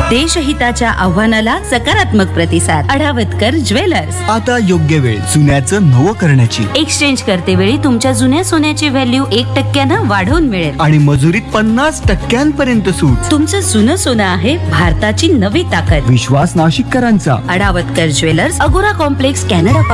देशहिताच्या आव्हानाला सकारात्मक प्रतिसाद. अढावतकर ज्वेलर्स. आता योग्य वेळ जुन्याचं नवं करण्याची. एक्सचेंज करते वेळी तुमच्या जुन्या सोन्याची व्हॅल्यू 1% वाढवून मिळेल आणि मजुरीत 50% सूट. तुमचं जुनं सोनं आहे भारताची नवी ताकद. विश्वास नाशिककरांचा. अढावतकर ज्वेलर्स, अगोरा कॉम्प्लेक्स, कॅनडा